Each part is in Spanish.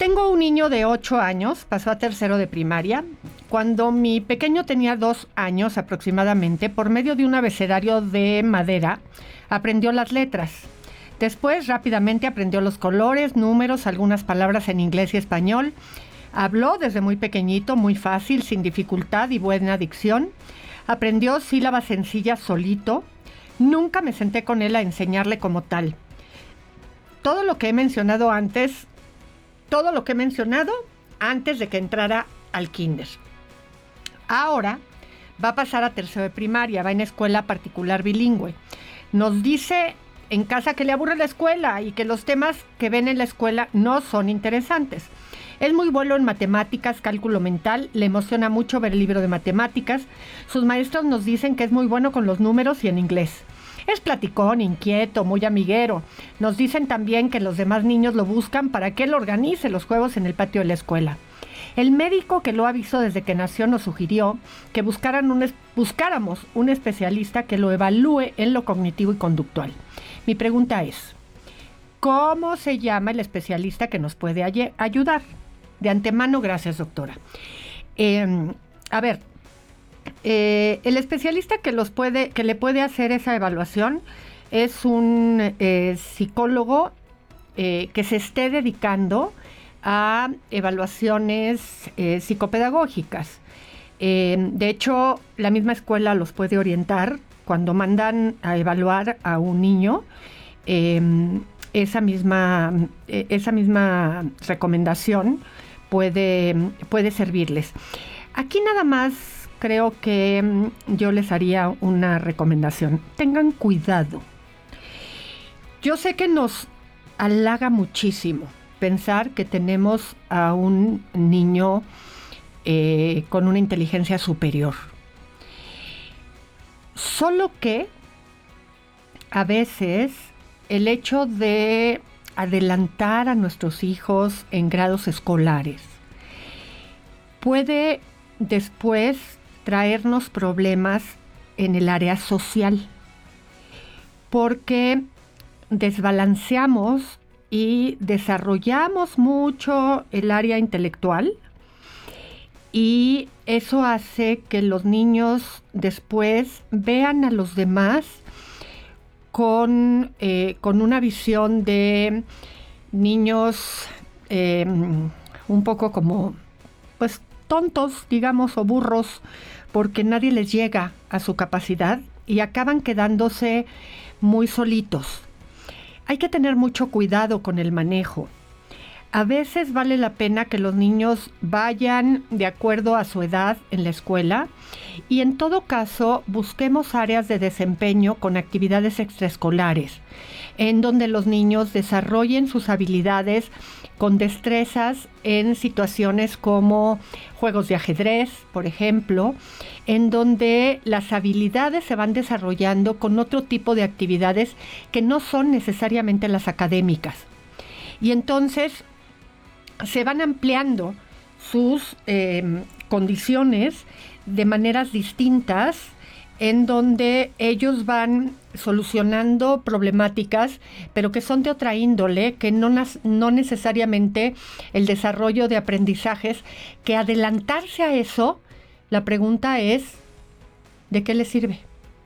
Tengo un niño de 8 años, pasó a tercero de primaria. Cuando mi pequeño tenía 2 años aproximadamente, por medio de un abecedario de madera, aprendió las letras. Después rápidamente aprendió los colores, números, algunas palabras en inglés y español. Habló desde muy pequeñito, muy fácil, sin dificultad y buena dicción. Aprendió sílabas sencillas solito. Nunca me senté con él a enseñarle como tal. Todo lo que he mencionado antes de que entrara al kinder. Ahora va a pasar a tercero de primaria, va en escuela particular bilingüe. Nos dice en casa que le aburre la escuela y que los temas que ven en la escuela no son interesantes. Es muy bueno en matemáticas, cálculo mental, le emociona mucho ver el libro de matemáticas. Sus maestros nos dicen que es muy bueno con los números y en inglés. Es platicón, inquieto, muy amiguero. Nos dicen también que los demás niños lo buscan para que él organice los juegos en el patio de la escuela. El médico que lo ha visto desde que nació nos sugirió que buscáramos un especialista que lo evalúe en lo cognitivo y conductual. Mi pregunta es, ¿cómo se llama el especialista que nos puede ayudar? De antemano, gracias, doctora. El especialista que le puede hacer esa evaluación es un psicólogo que se esté dedicando a evaluaciones psicopedagógicas. De hecho, la misma escuela los puede orientar cuando mandan a evaluar a un niño. Esa misma recomendación puede servirles. Aquí nada más creo que yo les haría una recomendación. Tengan cuidado. Yo sé que nos halaga muchísimo pensar que tenemos a un niño con una inteligencia superior. Solo que a veces el hecho de adelantar a nuestros hijos en grados escolares puede después traernos problemas en el área social, porque desbalanceamos y desarrollamos mucho el área intelectual y eso hace que los niños después vean a los demás con una visión de niños un poco como pues tontos, digamos, o burros, porque nadie les llega a su capacidad y acaban quedándose muy solitos. Hay que tener mucho cuidado con el manejo. A veces vale la pena que los niños vayan de acuerdo a su edad en la escuela y en todo caso busquemos áreas de desempeño con actividades extraescolares, en donde los niños desarrollen sus habilidades con destrezas en situaciones como juegos de ajedrez, por ejemplo, en donde las habilidades se van desarrollando con otro tipo de actividades que no son necesariamente las académicas. Y entonces se van ampliando sus condiciones de maneras distintas, en donde ellos van solucionando problemáticas, pero que son de otra índole, que no necesariamente el desarrollo de aprendizajes, que adelantarse a eso, la pregunta es, ¿de qué les sirve?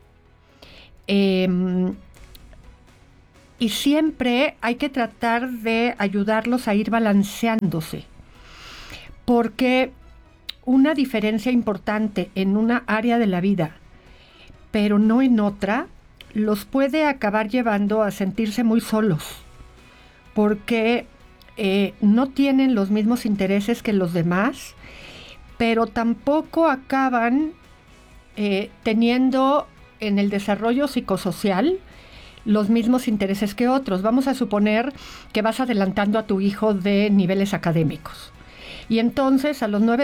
Y siempre hay que tratar de ayudarlos a ir balanceándose, porque una diferencia importante en una área de la vida, pero no en otra, los puede acabar llevando a sentirse muy solos, porque no tienen los mismos intereses que los demás, pero tampoco acaban teniendo en el desarrollo psicosocial los mismos intereses que otros. Vamos a suponer que vas adelantando a tu hijo de niveles académicos. Y entonces a los 9